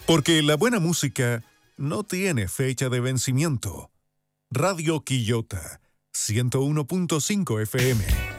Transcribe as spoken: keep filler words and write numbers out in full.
Porque la buena música no tiene fecha de vencimiento. Radio Quillota, ciento uno punto cinco F M.